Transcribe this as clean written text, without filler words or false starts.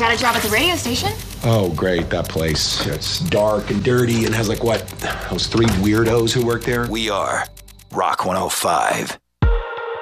got a job at the radio station. Oh, great, that place. It's dark and dirty and has those three weirdos who work there. We are Rock 105.